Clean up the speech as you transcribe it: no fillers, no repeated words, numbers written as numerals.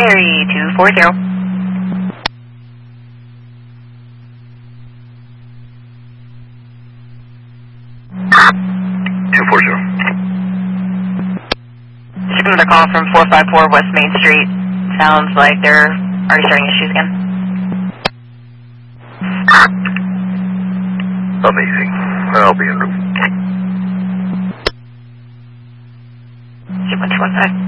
Gary 240. Just another call from 454 West Main Street. Sounds like they're already starting issues again. Amazing. I'll be en route. 21215.